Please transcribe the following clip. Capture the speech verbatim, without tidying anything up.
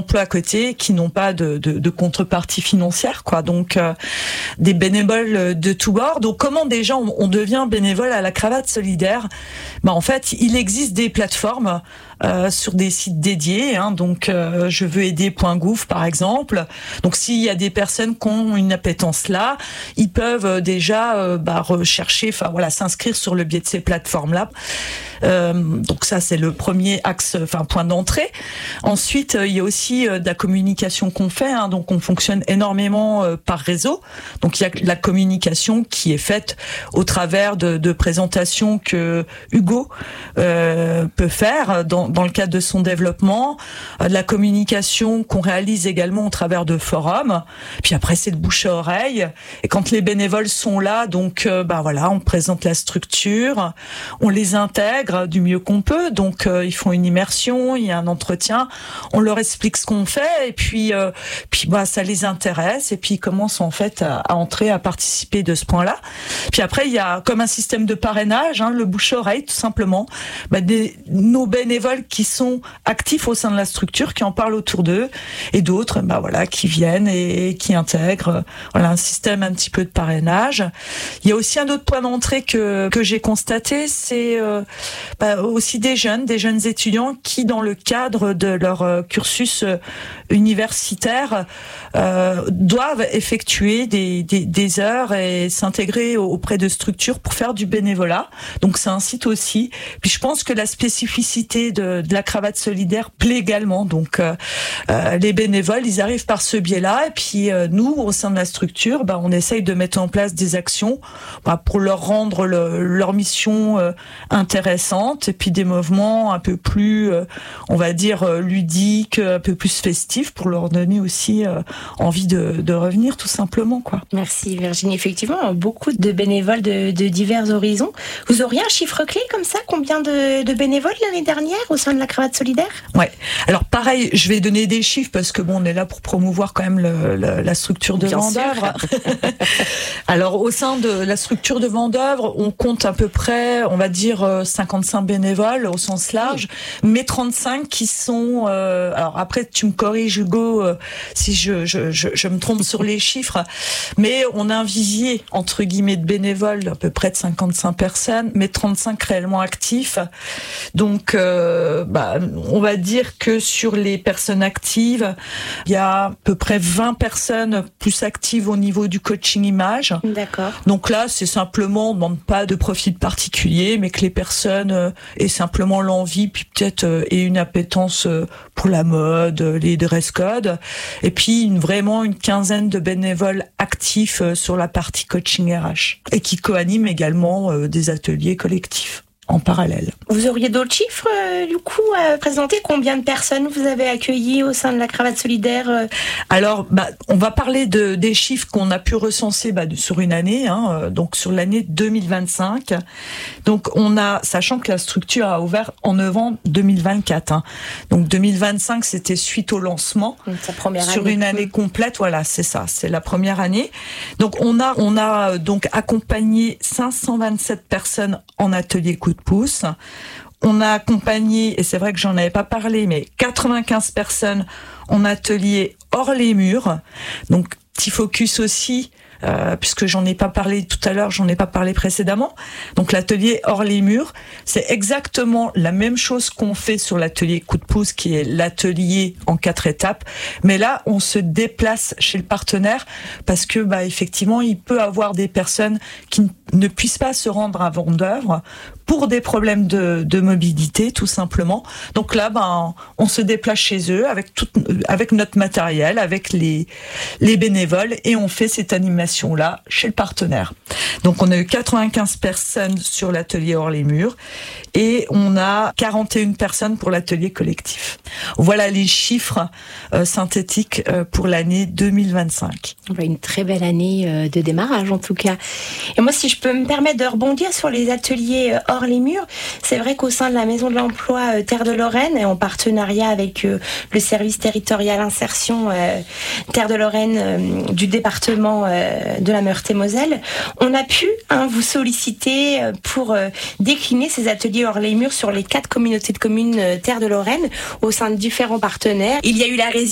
emploi à côté qui n'ont pas de, de, de contrepartie financière, quoi. Donc euh, des bénévoles de tous bords. Donc comment déjà on, on devient bénévole à la Cravate Solidaire? Ben en fait, il existe des plateformes euh, sur des sites dédiés. Hein, donc euh, je veux aider point gouv par exemple. Donc s'il y a des personnes qui ont une appétence là, ils peuvent déjà euh, bah, rechercher, enfin voilà, s'inscrire sur le biais de ces plateformes-là. Euh, donc ça c'est le premier axe, enfin point d'entrée. Ensuite euh, il y a aussi euh, de la communication qu'on fait, hein, donc on fonctionne énormément euh, par réseau. Donc il y a la communication qui est faite au travers de, de présentations que Hugo euh, peut faire dans, dans le cadre de son développement, euh, de la communication qu'on réalise également au travers de forums. Puis après c'est de bouche à oreille. Et quand les bénévoles sont là, donc euh, bah voilà, on présente la structure, on les intègre du mieux qu'on peut, donc euh, ils font une immersion, il y a un entretien, on leur explique ce qu'on fait et puis euh, puis bah ça les intéresse et puis ils commencent en fait à, à entrer, à participer de ce point-là. Puis après il y a comme un système de parrainage, hein, le bouche-oreille tout simplement, bah, des nos bénévoles qui sont actifs au sein de la structure, qui en parlent autour d'eux et d'autres bah voilà qui viennent et, et qui intègrent voilà un système un petit peu de parrainage. Il y a aussi un autre point d'entrée que que j'ai constaté, c'est euh, Bah, aussi des jeunes, des jeunes étudiants qui, dans le cadre de leur euh, cursus euh, universitaire, euh, doivent effectuer des, des, des heures et s'intégrer auprès de structures pour faire du bénévolat. Donc c'est un site aussi. Puis je pense que la spécificité de, de la Cravate Solidaire plaît également. Donc euh, euh, les bénévoles, ils arrivent par ce biais-là. Et puis euh, nous, au sein de la structure, bah, on essaye de mettre en place des actions bah, pour leur rendre le, leur mission euh, intéressante. Et puis des mouvements un peu plus, euh, on va dire, euh, ludiques, un peu plus festifs pour leur donner aussi euh, envie de, de revenir tout simplement, quoi. Merci Virginie. Effectivement, beaucoup de bénévoles de, de divers horizons. Vous auriez un chiffre clé comme ça? Combien de, de bénévoles l'année dernière au sein de la Cravate Solidaire? Ouais. Alors pareil, je vais donner des chiffres parce que bon, on est là pour promouvoir quand même le, le, la structure de Vendeuvre. Alors au sein de la structure de Vendeuvre, on compte à peu près, on va dire cinquante-cinq bénévoles au sens large, mais trente-cinq qui sont. Euh, alors après, tu me corriges Hugo euh, si je, je, je, je me trompe sur les chiffres, mais on a un visier entre guillemets de bénévoles à peu près de cinquante-cinq personnes, mais trente-cinq réellement actifs. Donc, euh, bah, on va dire que sur les personnes actives, il y a à peu près vingt personnes plus actives au niveau du coaching image. D'accord. Donc là, c'est simplement, on ne demande pas de profil particulier, mais que les personnes euh, aient simplement l'envie, puis peut-être euh, aient une appétence euh, pour la mode, euh, les dress codes, et puis une, vraiment une quinzaine de bénévoles actifs euh, sur la partie coaching R H, et qui co-animent également euh, des ateliers collectifs en parallèle. Vous auriez d'autres chiffres, euh, du coup, à présenter? Combien de personnes vous avez accueillies au sein de la Cravate Solidaire? euh Alors, bah, on va parler de, des chiffres qu'on a pu recenser bah, de, sur une année, hein, euh, donc sur l'année deux mille vingt-cinq. Donc, on a, sachant que la structure a ouvert en novembre deux mille vingt-quatre. Hein. Donc, deux mille vingt-cinq, c'était suite au lancement. Donc, sa première sur année. une année complète, voilà, c'est ça, c'est la première année. Donc, on a, on a donc accompagné cinq cent vingt-sept personnes en atelier coup de pouce. On a accompagné, et c'est vrai que j'en avais pas parlé, mais quatre-vingt-quinze personnes en atelier hors les murs. Donc, petit focus aussi, euh, puisque j'en ai pas parlé tout à l'heure, j'en ai pas parlé précédemment. Donc, l'atelier hors les murs, c'est exactement la même chose qu'on fait sur l'atelier coup de pouce, qui est l'atelier en quatre étapes. Mais là, on se déplace chez le partenaire parce que, bah, effectivement, il peut avoir des personnes qui ne puissent pas se rendre à Vendeuvre pour des problèmes de, de mobilité, tout simplement. Donc là, ben, on se déplace chez eux avec tout, avec notre matériel, avec les, les bénévoles, et on fait cette animation-là chez le partenaire. Donc on a eu quatre-vingt-quinze personnes sur l'atelier hors les murs, et on a quarante et une personnes pour l'atelier collectif. Voilà les chiffres euh, synthétiques euh, pour l'année deux mille vingt-cinq. Une très belle année euh, de démarrage, en tout cas. Et moi, si je peux me permettre de rebondir sur les ateliers euh, hors les murs, c'est vrai qu'au sein de la Maison de l'Emploi euh, Terre de Lorraine, et en partenariat avec euh, le service territorial insertion euh, Terre de Lorraine euh, du département euh, de la Meurthe-et-Moselle, on a pu hein, vous solliciter euh, pour euh, décliner ces ateliers hors les murs sur les quatre communautés de communes euh, Terre de Lorraine au sein de différents partenaires. Il y a eu la